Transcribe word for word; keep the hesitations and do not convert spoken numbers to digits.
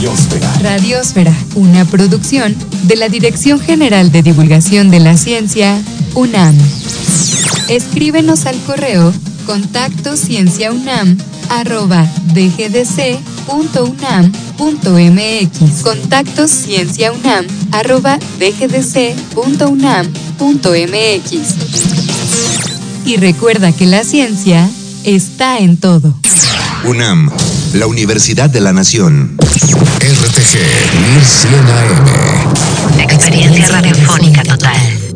Radiosfera. Radiosfera, una producción de la Dirección General de Divulgación de la Ciencia, UNAM. Escríbenos al correo contacto cienciaunam arroba dgdc.unam.mx. Contacto cienciaunam arroba dgdc.unam.mx. Y recuerda que la ciencia está en todo. UNAM, la Universidad de la Nación. R T G mil cien A M. Experiencia radiofónica total.